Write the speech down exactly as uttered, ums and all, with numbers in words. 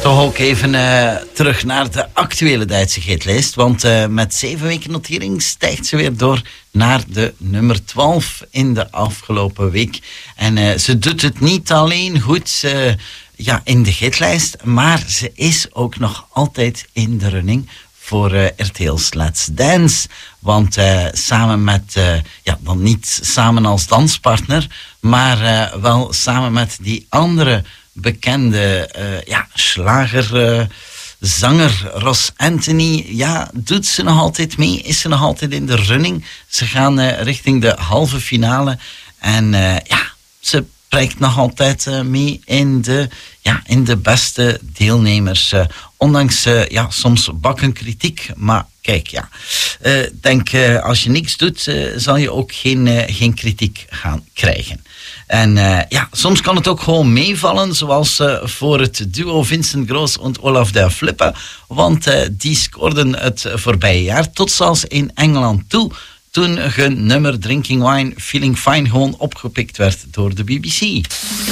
Toch ook even uh, terug naar de actuele Duitse hitlijst. Want uh, met zeven weken notering stijgt ze weer door naar de nummer twaalf in de afgelopen week. En uh, ze doet het niet alleen goed uh, ja, in de hitlijst, maar ze is ook nog altijd in de running voor uh, R T L's Let's Dance. Want uh, samen met, uh, ja, dan niet samen als danspartner, maar uh, wel samen met die andere bekende uh, ja, slager, uh, zanger Ross Anthony, ja, doet ze nog altijd mee, is ze nog altijd in de running. Ze gaan uh, richting de halve finale en uh, ja, ze prijkt nog altijd uh, mee in de, ja, in de beste deelnemers. Uh, ondanks uh, ja, soms bakken kritiek, maar kijk, ja, uh, denk uh, als je niks doet, uh, zal je ook geen, uh, geen kritiek gaan krijgen. En uh, ja, soms kan het ook gewoon meevallen, zoals uh, voor het duo Vincent Gross en Olaf der Flippe, want uh, die scoorden het voorbije jaar tot zelfs in Engeland toe, toen hun nummer Drinking Wine Feeling Fine gewoon opgepikt werd door de B B C.